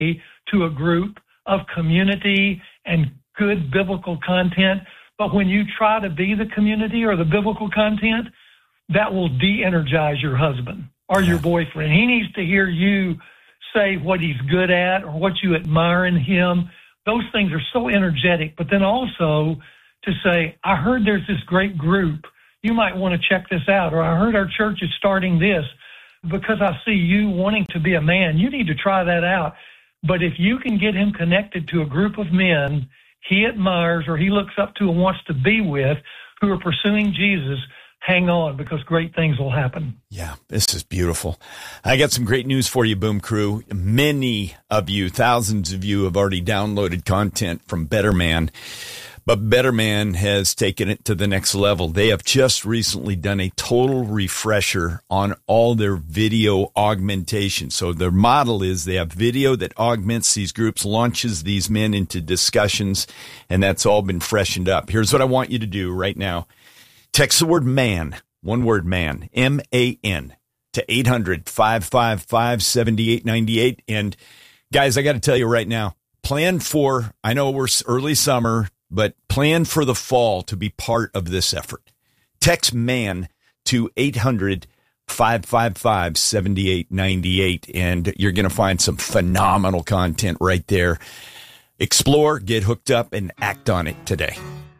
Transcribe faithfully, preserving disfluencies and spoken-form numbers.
to a group of community and good biblical content. But when you try to be the community or the biblical content, that will de-energize your husband or your boyfriend. He needs to hear you say what he's good at or what you admire in him. Those things are so energetic. But then also to say, I heard there's this great group. You might want to check this out. Or I heard our church is starting this because I see you wanting to be a man. You need to try that out. But if you can get him connected to a group of men he admires or he looks up to and wants to be with who are pursuing Jesus, hang on, because great things will happen. Yeah, this is beautiful. I got some great news for you, Boom Crew. Many of you, thousands of you, have already downloaded content from Better Man. But Better Man has taken it to the next level. They have just recently done a total refresher on all their video augmentation. So their model is they have video that augments these groups, launches these men into discussions, and that's all been freshened up. Here's what I want you to do right now. Text the word man, one word man, M A N, to eight hundred, five five five, seven eight nine eight. And guys, I got to tell you right now, plan for, I know we're early summer, but plan for the fall to be part of this effort. Text man to eight hundred, five five five, seven eight nine eight, and you're going to find some phenomenal content right there. Explore, get hooked up, and act on it today.